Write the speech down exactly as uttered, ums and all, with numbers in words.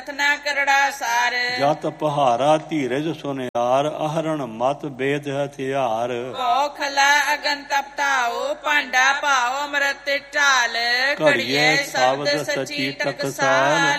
ਨਾ ਕਰੜਾ ਸਾਰ। ਜਤ ਪਹਾਰਾ ਧੀਰਜ ਸੁਨਿਆਰ, ਅਹਰਣ ਮਤ ਬੇਦ ਹਥਿਆਰ। ਖੋਖਲਾ ਅਗਨ ਤਪਤਾਓ, ਭਾਂਡਾ ਭਾਓ ਅੰਮ੍ਰਿਤ ਢਾਲ। ਘੜੀਏ ਸ਼ਬਦ ਸੱਚੀ ਟਕਸਾਲ।